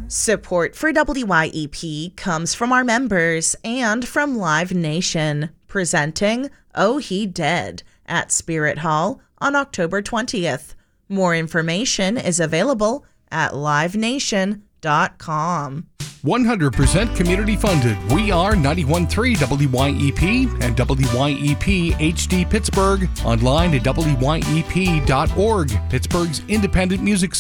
Support for WYEP comes from our members and from Live Nation, presenting Oh He Dead at Spirit Hall on October 20th. More information is available at livenation.com. 100% community funded. We are 91.3 WYEP and WYEP HD Pittsburgh. Online at WYEP.org, Pittsburgh's independent music